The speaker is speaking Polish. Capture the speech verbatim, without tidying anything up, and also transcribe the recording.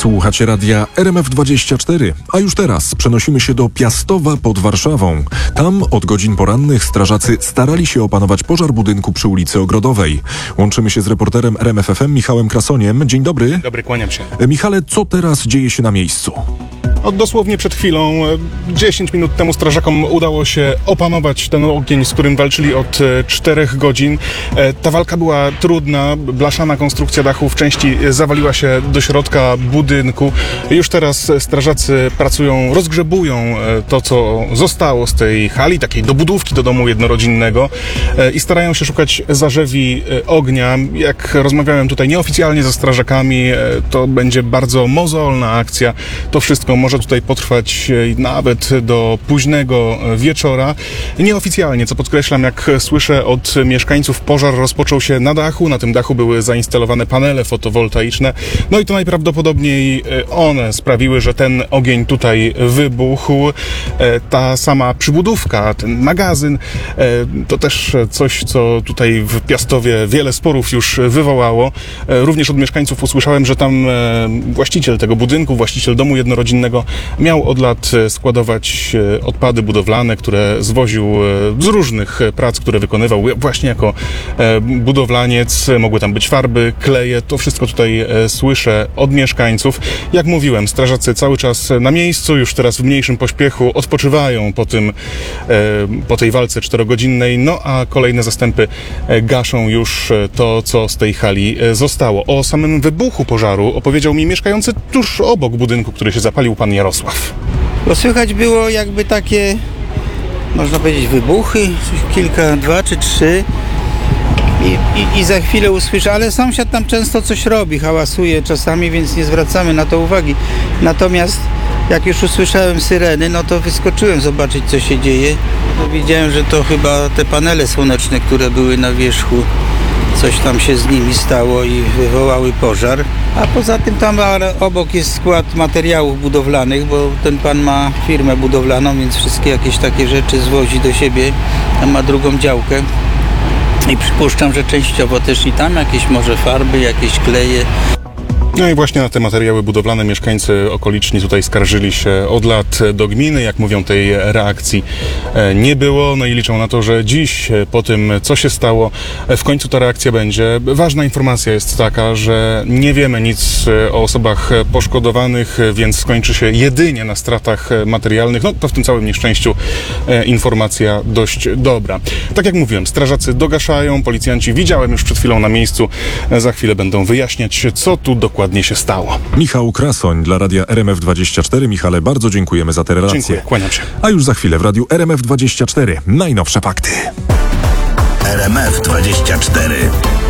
Słuchacie radia R M F dwadzieścia cztery, a już teraz przenosimy się do Piastowa pod Warszawą. Tam od godzin porannych strażacy starali się opanować pożar budynku przy ulicy Ogrodowej. Łączymy się z reporterem R M F F M Michałem Krasoniem. Dzień dobry. Dobry, kłaniam się. Michale, co teraz dzieje się na miejscu? Od dosłownie przed chwilą, dziesięć minut temu strażakom udało się opanować ten ogień, z którym walczyli od czterech godzin. Ta walka była trudna, blaszana konstrukcja dachu w części zawaliła się do środka budynku. Już teraz strażacy pracują, rozgrzebują to, co zostało z tej hali, takiej dobudówki do domu jednorodzinnego i starają się szukać zarzewi ognia. Jak rozmawiałem tutaj nieoficjalnie ze strażakami, to będzie bardzo mozolna akcja. To wszystko może tutaj potrwać nawet do późnego wieczora. Nieoficjalnie, co podkreślam, jak słyszę od mieszkańców, pożar rozpoczął się na dachu. Na tym dachu były zainstalowane panele fotowoltaiczne. No i to najprawdopodobniej one sprawiły, że ten ogień tutaj wybuchł. Ta sama przybudówka, ten magazyn, to też coś, co tutaj w Piastowie wiele sporów już wywołało. Również od mieszkańców usłyszałem, że tam właściciel tego budynku, właściciel domu jednorodzinnego miał od lat składować odpady budowlane, które zwoził z różnych prac, które wykonywał właśnie jako budowlaniec. Mogły tam być farby, kleje, to wszystko tutaj słyszę od mieszkańców. Jak mówiłem, strażacy cały czas na miejscu, już teraz w mniejszym pośpiechu odpoczywają po tym, po tej walce czterogodzinnej, no a kolejne zastępy gaszą już to, co z tej hali zostało. O samym wybuchu pożaru opowiedział mi mieszkający tuż obok budynku, który się zapalił, pan Jarosław. Bo słychać było jakby takie, można powiedzieć, wybuchy, kilka, dwa czy trzy i, i, i za chwilę usłyszę, ale sąsiad tam często coś robi, hałasuje czasami, więc nie zwracamy na to uwagi. Natomiast jak już usłyszałem syreny, no to wyskoczyłem zobaczyć, co się dzieje. No, widziałem, że to chyba te panele słoneczne, które były na wierzchu, coś tam się z nimi stało i wywołały pożar. A poza tym tam obok jest skład materiałów budowlanych, bo ten pan ma firmę budowlaną, więc wszystkie jakieś takie rzeczy zwozi do siebie. Tam ma drugą działkę i przypuszczam, że częściowo też i tam jakieś może farby, jakieś kleje. No i właśnie na te materiały budowlane mieszkańcy okoliczni tutaj skarżyli się od lat do gminy. Jak mówią, tej reakcji nie było. No i liczą na to, że dziś po tym, co się stało, w końcu ta reakcja będzie. Ważna informacja jest taka, że nie wiemy nic o osobach poszkodowanych, więc skończy się jedynie na stratach materialnych. No to w tym całym nieszczęściu informacja dość dobra. Tak jak mówiłem, strażacy dogaszają, policjanci widziałem już przed chwilą na miejscu. Za chwilę będą wyjaśniać, co tu dokładnie się stało. Michał Krasoń dla radia R M F dwadzieścia cztery. Michale, bardzo dziękujemy za te relacje. Dziękuję, kłaniam się. A już za chwilę w radiu R M F dwadzieścia cztery najnowsze fakty. R M F dwadzieścia cztery.